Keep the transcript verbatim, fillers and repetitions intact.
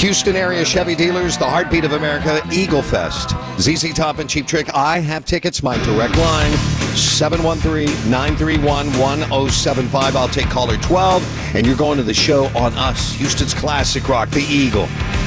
Houston area Chevy dealers, the heartbeat of America, Eagle Fest. Z Z Top and Cheap Trick. I have tickets. My direct line, seven one three, nine three one, one zero seven five. I'll take caller twelve, and you're going to the show on us, Houston's classic rock, the Eagle.